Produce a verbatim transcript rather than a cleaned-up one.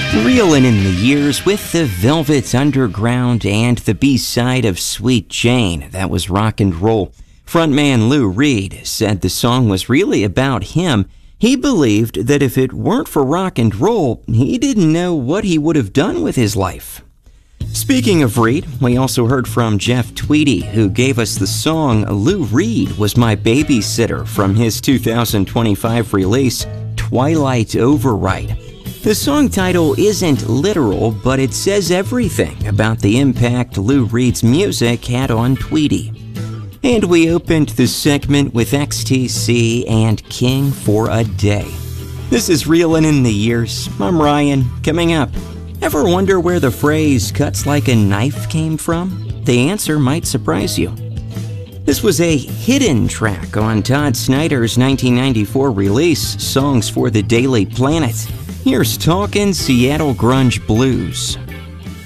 Reelin' in the years with the Velvet Underground and the B-side of Sweet Jane. That was rock and roll. Frontman Lou Reed said the song was really about him. He believed that if it weren't for rock and roll, he didn't know what he would have done with his life. Speaking of Reed, we also heard from Jeff Tweedy, who gave us the song Lou Reed Was My Babysitter from his two thousand twenty-five release, Twilight Override. The song title isn't literal, but it says everything about the impact Lou Reed's music had on Tweedy. And we opened the segment with X T C and King for a Day. This is Reelin' in the Years. I'm Ryan. Coming up, ever wonder where the phrase cuts like a knife came from? The answer might surprise you. This was a hidden track on Todd Snyder's nineteen ninety-four release, Songs for the Daily Planet. Here's Talkin' Seattle Grunge Blues.